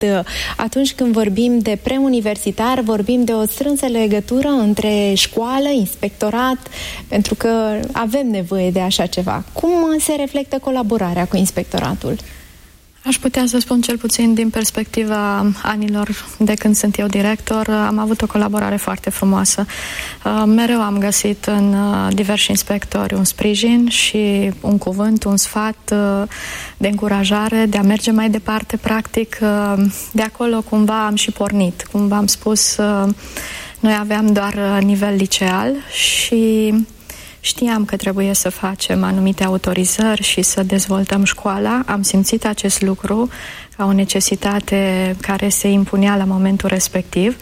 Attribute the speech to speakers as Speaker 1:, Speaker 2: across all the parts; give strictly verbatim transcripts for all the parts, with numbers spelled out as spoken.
Speaker 1: Atunci când vorbim de preuniversitar, vorbim de o strânsă legătură între școală, inspectorat, pentru că avem nevoie de așa ceva. Cum se reflectă colaborarea cu inspectoratul?
Speaker 2: Aș putea să spun, cel puțin din perspectiva anilor de când sunt eu director, am avut o colaborare foarte frumoasă. Mereu am găsit în diversi inspectori un sprijin și un cuvânt, un sfat de încurajare, de a merge mai departe, practic. De acolo cumva am și pornit. Cum v-am spus, noi aveam doar nivel liceal și știam că trebuie să facem anumite autorizări și să dezvoltăm școala. Am simțit acest lucru ca o necesitate care se impunea la momentul respectiv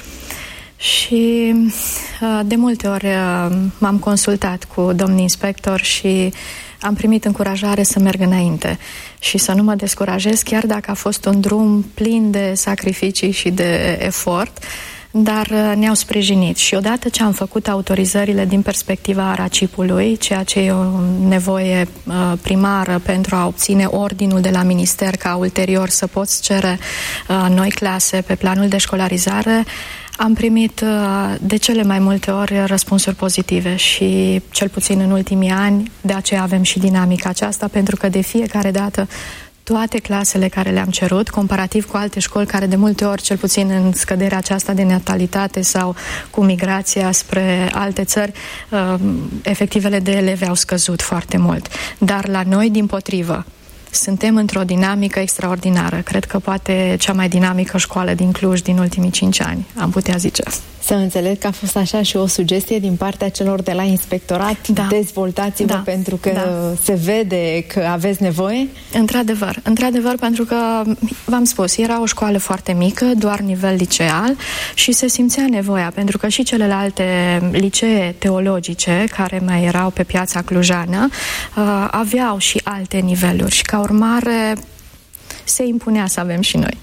Speaker 2: și de multe ori m-am consultat cu domnul inspector și am primit încurajare să merg înainte și să nu mă descurajez, chiar dacă a fost un drum plin de sacrificii și de efort, dar ne-au sprijinit. Și odată ce am făcut autorizările din perspectiva RACIP-ului, ceea ce e o nevoie uh, primară pentru a obține ordinul de la minister ca ulterior să poți cere uh, noi clase pe planul de școlarizare, am primit uh, de cele mai multe ori răspunsuri pozitive și cel puțin în ultimii ani, de aceea avem și dinamica aceasta, pentru că de fiecare dată toate clasele care le-am cerut, comparativ cu alte școli care de multe ori, cel puțin în scăderea aceasta de natalitate sau cu migrația spre alte țări, efectivele de elevi au scăzut foarte mult. Dar la noi, dimpotrivă, suntem într-o dinamică extraordinară. Cred că poate cea mai dinamică școală din Cluj din ultimii cinci ani, am putea zice.
Speaker 1: Să înțeleg că a fost așa și o sugestie din partea celor de la inspectorat, da. Dezvoltați-vă, da. Pentru că da. Se vede că aveți nevoie?
Speaker 2: Într-adevăr, într-adevăr, pentru că, v-am spus, era o școală foarte mică, doar nivel liceal și se simțea nevoia, pentru că și celelalte licee teologice care mai erau pe piața clujană uh, aveau și alte niveluri și ca urmare se impunea să avem și noi.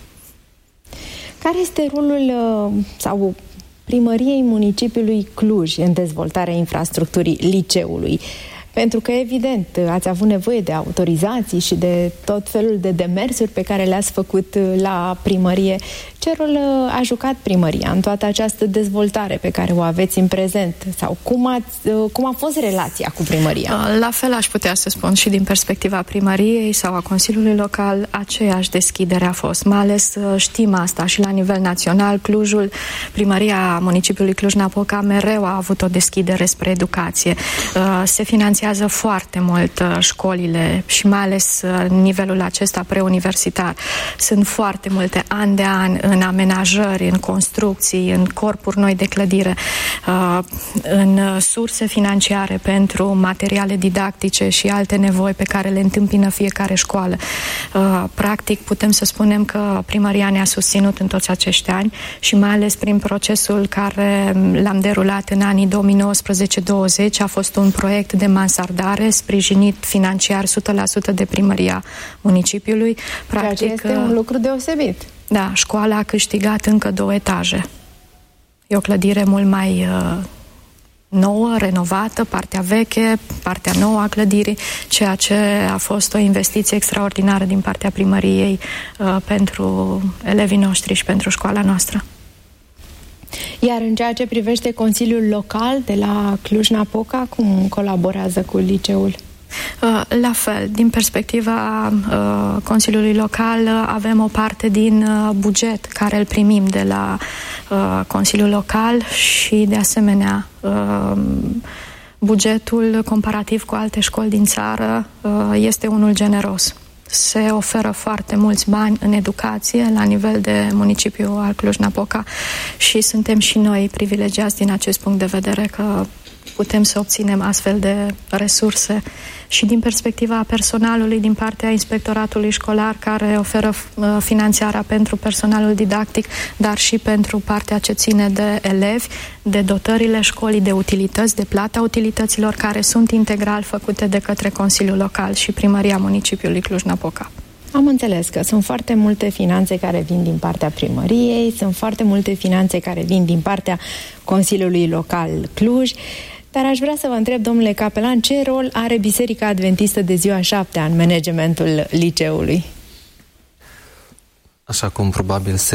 Speaker 1: Care este rolul uh, sau primăriei municipiului Cluj în dezvoltarea infrastructurii liceului? Pentru că, evident, ați avut nevoie de autorizații și de tot felul de demersuri pe care le-ați făcut la primărie. Ce rol a jucat primăria în toată această dezvoltare pe care o aveți în prezent? Sau cum, ați, cum a fost relația cu primăria?
Speaker 2: La fel aș putea să spun și din perspectiva primăriei sau a Consiliului Local, aceeași deschidere a fost. Mai ales știm asta și la nivel național. Clujul, primăria municipiului Cluj-Napoca mereu a avut o deschidere spre educație. Se finanțează foarte mult școlile și mai ales nivelul acesta preuniversitar. Sunt foarte multe ani de an în amenajări, în construcții, în corpuri noi de clădire, în surse financiare pentru materiale didactice și alte nevoi pe care le întâmpină fiecare școală. Practic, putem să spunem că primăria ne-a susținut în toți acești ani și mai ales prin procesul care l-am derulat în anii două mii nouăsprezece douăzeci, a fost un proiect de mansardare sprijinit financiar o sută la sută de primăria municipiului.
Speaker 1: Practic, ceea ce este un lucru deosebit.
Speaker 2: Da, școala a câștigat încă două etaje. E o clădire mult mai uh, nouă, renovată, partea veche, partea nouă a clădirii, ceea ce a fost o investiție extraordinară din partea primăriei uh, pentru elevii noștri și pentru școala noastră.
Speaker 1: Iar în ceea ce privește Consiliul Local de la Cluj-Napoca, cum colaborează cu liceul?
Speaker 2: La fel, din perspectiva uh, Consiliului Local, avem o parte din uh, buget care îl primim de la uh, Consiliul Local și, de asemenea, uh, bugetul comparativ cu alte școli din țară uh, este unul generos. Se oferă foarte mulți bani în educație la nivel de municipiu al Cluj-Napoca și suntem și noi privilegiați din acest punct de vedere că putem să obținem astfel de resurse și din perspectiva personalului din partea inspectoratului școlar care oferă uh, finanțarea pentru personalul didactic, dar și pentru partea ce ține de elevi, de dotările școlii, de utilități, de plata utilităților care sunt integral făcute de către Consiliul Local și Primăria Municipiului Cluj-Napoca.
Speaker 1: Am înțeles că sunt foarte multe finanțe care vin din partea primăriei, sunt foarte multe finanțe care vin din partea Consiliului Local Cluj, dar aș vrea să vă întreb, domnule capelan, ce rol are Biserica Adventistă de Ziua șaptea în managementul liceului?
Speaker 3: Așa cum probabil se